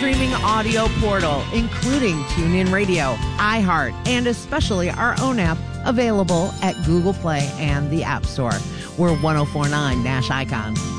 streaming audio portal, including TuneIn Radio, iHeart, and especially our own app, available at Google Play and the App Store. We're 1049 Nash Icon.